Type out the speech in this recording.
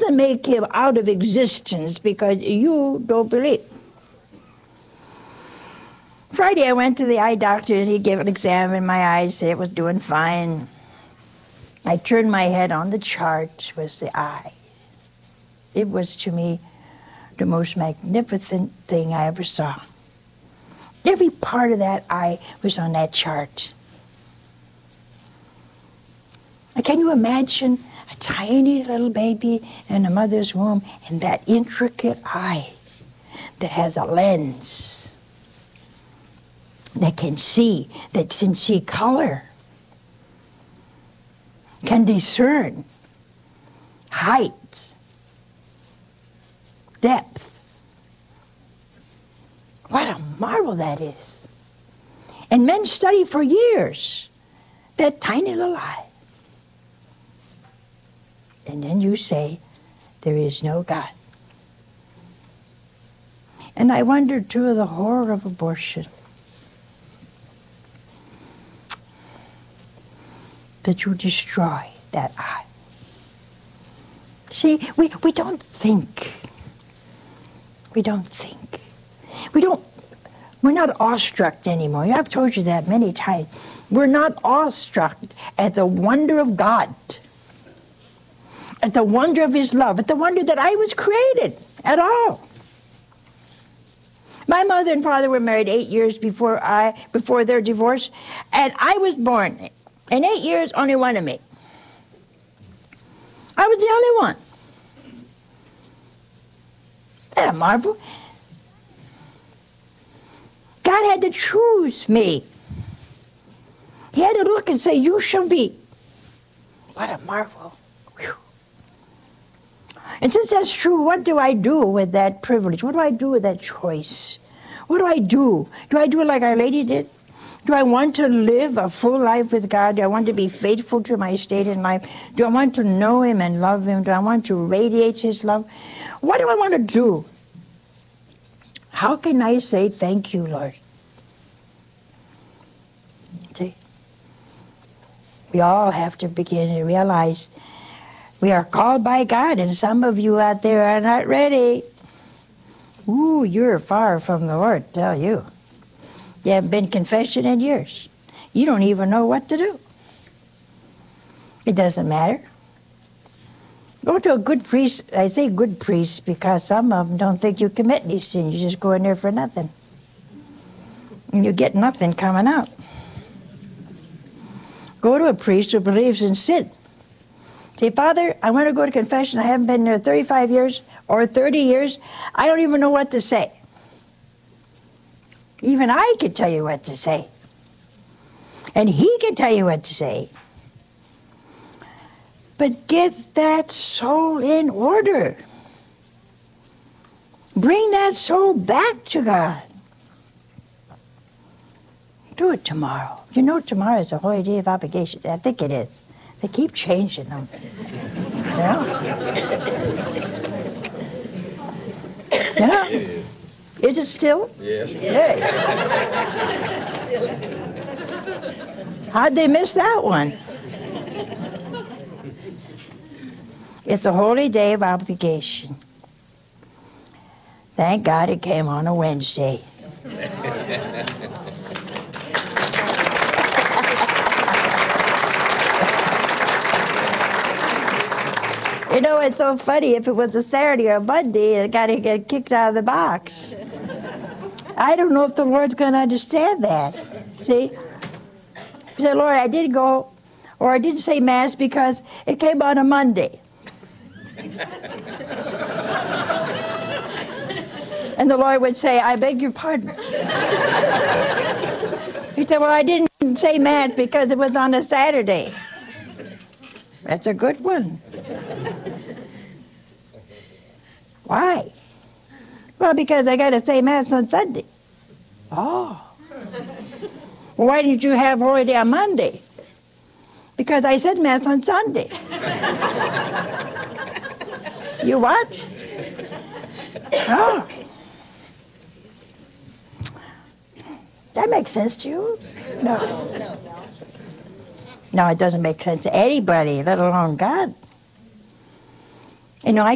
doesn't make him out of existence because you don't believe. Friday, I went to the eye doctor, and he gave an exam in my eyes, said it was doing fine. I turned my head on the chart, was the eye. It was, to me, the most magnificent thing I ever saw. Every part of that eye was on that chart. And can you imagine a tiny little baby in a mother's womb and that intricate eye that has a lens that can see color, can discern height, depth. What a marvel that is. And men study for years that tiny little eye. And then you say, there is no God. And I wonder, too, the horror of abortion. That you destroy that eye. See, we don't think. We don't think. We're not awestruck anymore. I've told you that many times. We're not awestruck at the wonder of God, at the wonder of His love, at the wonder that I was created at all. My mother and father were married 8 years before their divorce, and I was born. In 8 years, only one of me. I was the only one. Isn't that a marvel? God had to choose me. He had to look and say, you shall be. What a marvel. Whew. And since that's true, what do I do with that privilege? What do I do with that choice? What do I do? Do I do it like Our Lady did? Do I want to live a full life with God? Do I want to be faithful to my state in life? Do I want to know Him and love Him? Do I want to radiate His love? What do I want to do? How can I say thank you, Lord? See? We all have to begin to realize we are called by God, and some of you out there are not ready. Ooh, you're far from the Lord, I tell you. You haven't been confession in years. You don't even know what to do. It doesn't matter. Go to a good priest. I say good priest because some of them don't think you commit any sin. You just go in there for nothing. And you get nothing coming out. Go to a priest who believes in sin. Say, Father, I want to go to confession. I haven't been there 35 years or 30 years. I don't even know what to say. Even I can tell you what to say. And He can tell you what to say. But get that soul in order. Bring that soul back to God. Do it tomorrow. You know tomorrow is a holy day of obligation. I think it is. They keep changing them. You know? You know? Is it still? Yes. Yeah. How'd they miss that one? It's a holy day of obligation. Thank God it came on a Wednesday. You know, it's so funny. If it was a Saturday or a Monday, it got to get kicked out of the box. I don't know if the Lord's going to understand that. See? He said, Lord, I didn't go, or I didn't say Mass because it came on a Monday. And the Lord would say, I beg your pardon. He said, well, I didn't say Mass because it was on a Saturday. That's a good one. Why? Well, because I got to say Mass on Sunday. Oh. Well, why didn't you have Holy Day on Monday? Because I said Mass on Sunday. You what? Oh. That makes sense to you? No. No, it doesn't make sense to anybody, let alone God. You know,